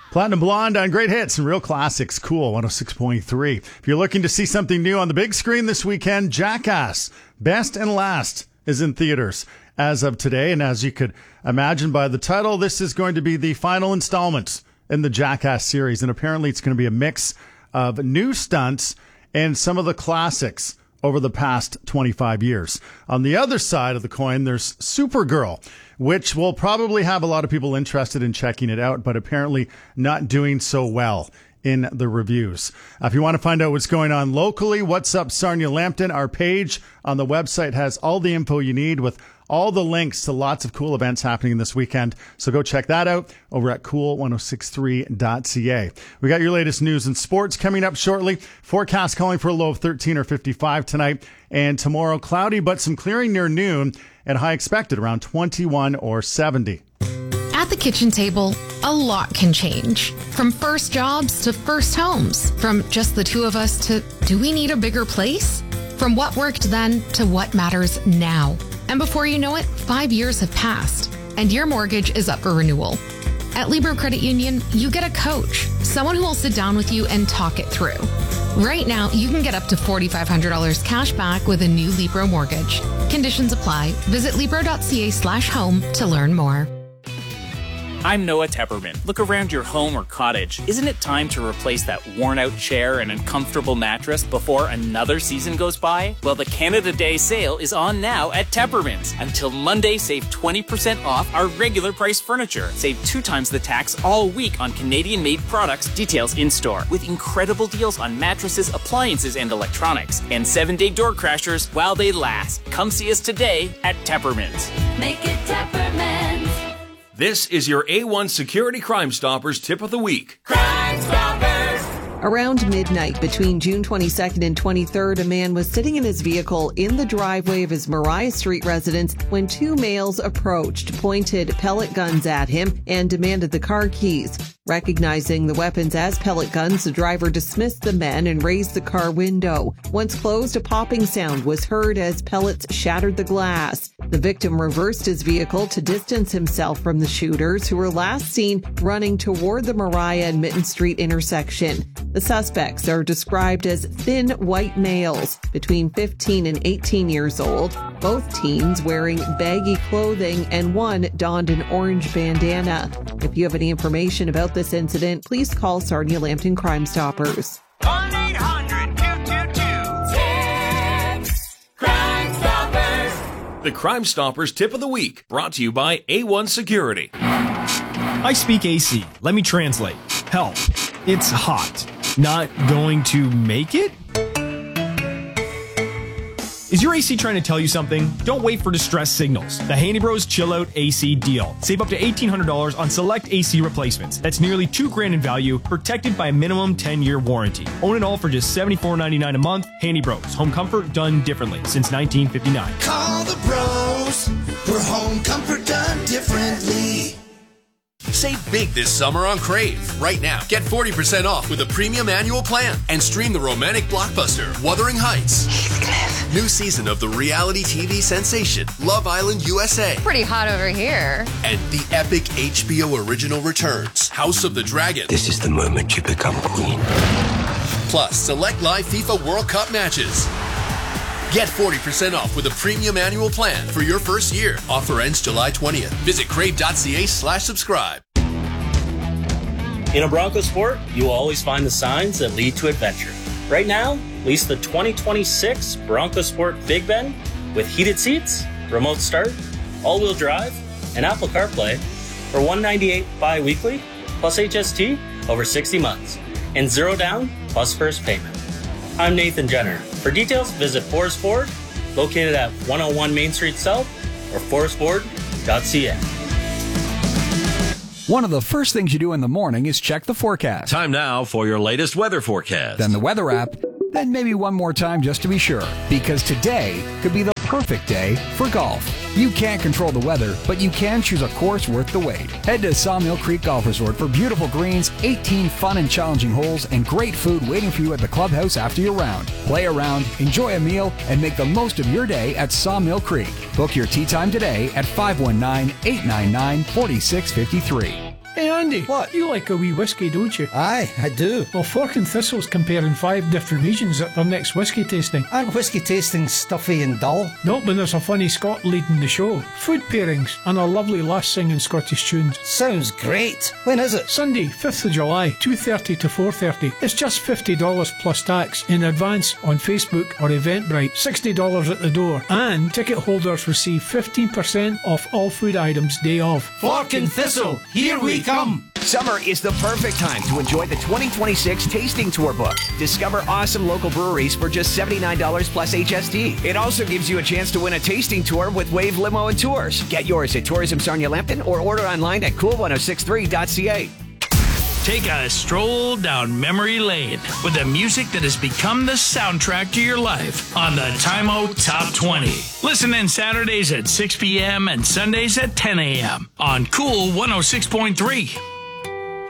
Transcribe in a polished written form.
Platinum Blonde on Great Hits and Real Classics. Cool 106.3. If you're looking to see something new on the big screen this weekend, Jackass Best and Last is in theaters as of today. And as you could imagine by the title, this is going to be the final installment in the Jackass series. And apparently it's going to be a mix of new stunts and some of the classics over the past 25 years. On the other side of the coin, there's Supergirl, which will probably have a lot of people interested in checking it out, but apparently not doing so well in the reviews. If you want to find out what's going on locally, What's Up Sarnia Lambton, our page on the website has all the info you need with all the links to lots of cool events happening this weekend. So go check that out over at cool1063.ca. We got your latest news and sports coming up shortly. Forecast calling for a low of 13 or 55 tonight. And tomorrow, cloudy, but some clearing near noon and high expected around 21 or 70. At the kitchen table, a lot can change. From first jobs to first homes. From just the two of us to do we need a bigger place? From what worked then to what matters now. And before you know it, 5 years have passed, and your mortgage is up for renewal. At Libro Credit Union, you get a coach, someone who will sit down with you and talk it through. Right now, you can get up to $4,500 cash back with a new Libro mortgage. Conditions apply. Visit Libro.ca/home to learn more. I'm Noah Tepperman. Look around your home or cottage. Isn't it time to replace that worn-out chair and uncomfortable mattress before another season goes by? Well, the Canada Day sale is on now at Tepperman's. Until Monday, save 20% off our regular price furniture. Save 2 times the tax all week on Canadian-made products. Details in-store. With incredible deals on mattresses, appliances, and electronics. And 7-day door crashers while they last. Come see us today at Tepperman's. Make it Tepperman's. This is your A1 Security Crime Stoppers tip of the week. Crime Stoppers! Around midnight between June 22nd and 23rd, a man was sitting in his vehicle in the driveway of his Mariah Street residence when 2 males approached, pointed pellet guns at him, and demanded the car keys. Recognizing the weapons as pellet guns, the driver dismissed the men and raised the car window. Once closed, a popping sound was heard as pellets shattered the glass. The victim reversed his vehicle to distance himself from the shooters, who were last seen running toward the Mariah and Mitten Street intersection. The suspects are described as thin white males between 15 and 18 years old, both teens wearing baggy clothing and one donned an orange bandana. If you have any information about this incident, please call Sarnia Lambton Crime Stoppers. 1-800-222-TIPS. Crime Stoppers. The Crime Stoppers tip of the week, brought to you by A1 Security. I speak AC. Let me translate. Help. It's hot. Not going to make it? Is your AC trying to tell you something? Don't wait for distress signals. The Handy Bros Chill Out AC deal. Save up to $1,800 on select AC replacements. That's nearly $2,000 in value, protected by a minimum 10-year warranty. Own it all for just $74.99 a month. Handy Bros. Home comfort done differently since 1959. Call the bros for home comfort done differently. Save big this summer on Crave. Right now, get 40% off with a premium annual plan and stream the romantic blockbuster Wuthering Heights. Heathcliff. New season of the reality TV sensation Love Island USA. Pretty hot over here. And the epic HBO original returns House of the Dragon. This is the moment you become queen. Plus, select live FIFA World Cup matches. Get 40% off with a premium annual plan for your first year. Offer ends July 20th. Visit crave.ca/subscribe. In a Bronco Sport, you will always find the signs that lead to adventure. Right now, lease the 2026 Bronco Sport Big Bend with heated seats, remote start, all-wheel drive, and Apple CarPlay for $198 bi-weekly plus HST over 60 months and 0 down plus first payment. I'm Nathan Jenner. For details, visit Forest Ford, located at 101 Main Street South, or forestford.ca. One of the first things you do in the morning is check the forecast. Time now for your latest weather forecast. Then the weather app, then maybe one more time just to be sure. Because today could be the perfect day for golf. You can't control the weather, but you can choose a course worth the wait. Head to Sawmill Creek Golf Resort for beautiful greens, 18 fun and challenging holes, and great food waiting for you at the clubhouse after your round. Play around, enjoy a meal, and make the most of your day at Sawmill Creek. Book your tee time today at 519-899-4653. And Andy, what? You like a wee whiskey, don't you? Aye, I do. Well, Fork and Thistle's comparing 5 different regions at their next whiskey tasting. Aren't whiskey tastings stuffy and dull? Nope, but there's a funny Scot leading the show. Food pairings and a lovely last singing Scottish tunes. Sounds great. When is it? Sunday, 5th of July, 2:30 to 4:30. It's just $50 plus tax in advance on Facebook or Eventbrite. $60 at the door. And ticket holders receive 15% off all food items day of. Fork and Thistle, here we come. Summer is the perfect time to enjoy the 2026 Tasting Tour book. Discover awesome local breweries for just $79 plus HST. It also gives you a chance to win a tasting tour with Wave Limo and Tours. Get yours at Tourism Sarnia Lambton or order online at cool1063.ca. Take a stroll down memory lane with the music that has become the soundtrack to your life on the Time Out Top 20. Listen in Saturdays at 6 p.m. and Sundays at 10 a.m. on Cool 106.3.